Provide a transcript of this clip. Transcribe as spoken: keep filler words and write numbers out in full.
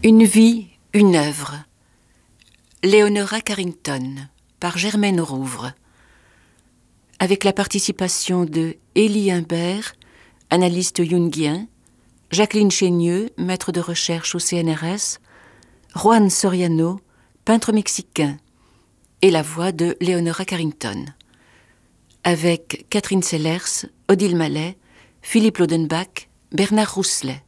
Une vie, une œuvre. Leonora Carrington, par Germaine Rouvre. Avec la participation de Élie Imbert, analyste jungien, Jacqueline Chénieux, maître de recherche au C N R S, Juan Soriano, peintre mexicain, et la voix de Leonora Carrington. Avec Catherine Sellers, Odile Mallet, Philippe Lodenbach, Bernard Rousselet.